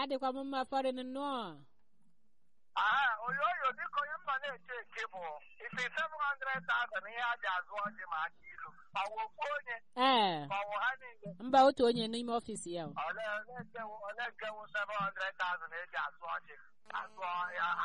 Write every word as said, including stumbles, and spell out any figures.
adịkwa m mma fọrịn nnọọ. Aha, oyoyo dịka onye mba na-eche eke bụ isi seven hundred thousand ihe a ji azụ ọjị ma aka ilu. Ma wokwu onye. Ee. Ma wụ ha niile. Mba otu onye n'ime ọfịs ya. Ole ole nkewu ole nkewu seven hundred thousand eji azụ ọjị. Azụ ya